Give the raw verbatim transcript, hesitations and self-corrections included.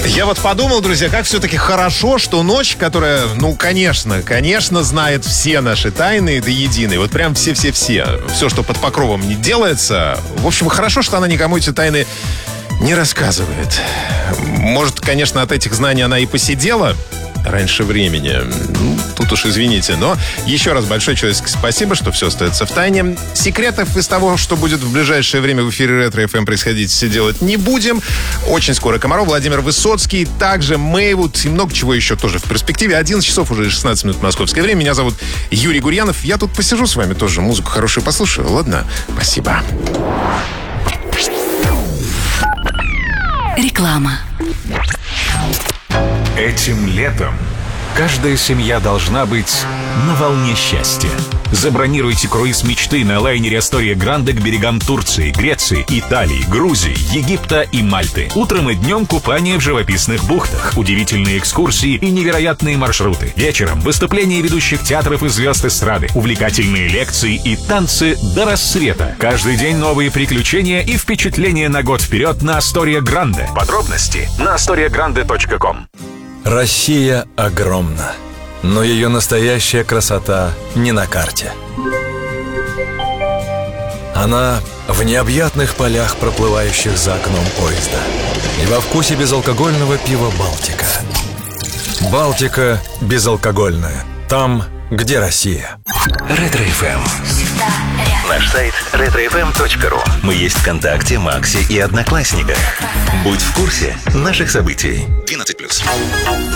Я вот подумал, друзья, как все-таки хорошо, что ночь, которая, ну, конечно, конечно, знает все наши тайны до единой. Вот прям все-все-все. Все, что под покровом не делается. В общем, хорошо, что она никому эти тайны не рассказывает. Может, конечно, от этих знаний она и посидела раньше времени. Ну, тут уж извините. Но еще раз большое человеческое спасибо, что все остается в тайне. Секретов из того, что будет в ближайшее время в эфире Ретро эф эм происходить, все делать не будем. Очень скоро Комаров, Владимир Высоцкий, также Мэйвуд и много чего еще тоже в перспективе. одиннадцать часов уже шестнадцать минут московское время. Меня зовут Юрий Гурьянов. Я тут посижу с вами тоже. Музыку хорошую послушаю. Ладно? Спасибо. Реклама. Этим летом каждая семья должна быть на волне счастья. Забронируйте круиз мечты на лайнере Астория Гранде к берегам Турции, Греции, Италии, Грузии, Египта и Мальты. Утром и днем купание в живописных бухтах, удивительные экскурсии и невероятные маршруты. Вечером выступления ведущих театров и звезд эстрады, увлекательные лекции и танцы до рассвета. Каждый день новые приключения и впечатления на год вперед на Астория Гранде. Подробности на астория гранде точка ком. Россия огромна, но ее настоящая красота не на карте. Она в необъятных полях, проплывающих за окном поезда, и во вкусе безалкогольного пива «Балтика». «Балтика» безалкогольная. Там, где Россия. Ретро эф эм. Наш сайт ретро эф эм точка ру. Мы есть ВКонтакте, Максе и Одноклассниках. Будь в курсе наших событий. двенадцать плюс.